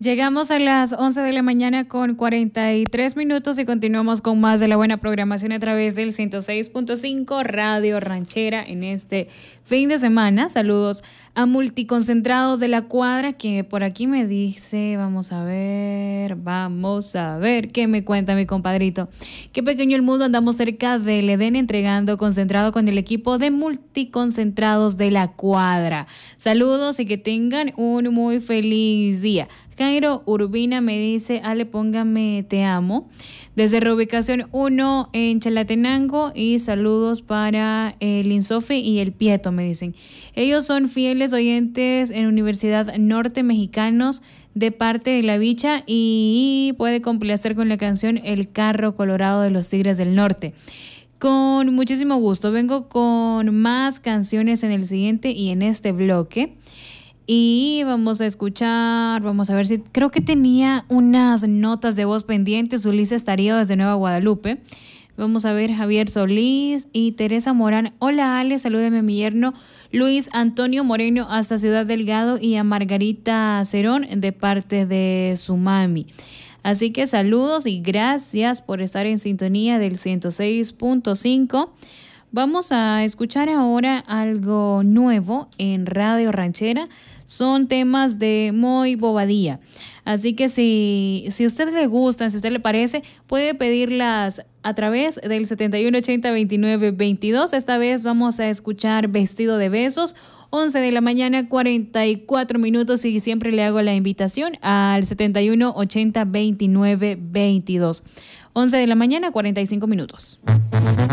Llegamos a las 11 de la mañana con 43 minutos y continuamos con más de la buena programación a través del 106.5 Radio Ranchera en este fin de semana. Saludos a Multiconcentrados de la Cuadra, que por aquí me dice, vamos a ver, ¿qué me cuenta mi compadrito? Qué pequeño el mundo, andamos cerca del Edén entregando concentrado con el equipo de Multiconcentrados de la Cuadra. Saludos y que tengan un muy feliz día. Jairo Urbina me dice, Ale, póngame te amo, desde reubicación 1 en Chalatenango, y saludos para el Insofi y el Pieto, me dicen. Ellos son fieles oyentes en Universidad Norte Mexicanos de parte de La Bicha, y puede complacer con la canción El Carro Colorado de los Tigres del Norte. Con muchísimo gusto, vengo con más canciones en el siguiente y en este bloque. Y vamos a escuchar, vamos a ver si, creo que tenía unas notas de voz pendientes, Ulises Tarío desde Nueva Guadalupe. Vamos a ver, Javier Solís y Teresa Morán. Hola Ale, salúdeme a mi yerno Luis Antonio Moreno hasta Ciudad Delgado, y a Margarita Cerón de parte de su mami. Así que saludos y gracias por estar en sintonía del 106.5. Vamos a escuchar ahora algo nuevo en Radio Ranchera. Son temas de Moy Bobadilla. Así que si a usted le gustan, si a usted le parece, puede pedirlas a través del 7180-2922. Esta vez vamos a escuchar Vestido de Besos. 11 de la mañana, 44 minutos, y siempre le hago la invitación al 7180-2922. 11 de la mañana, 45 minutos.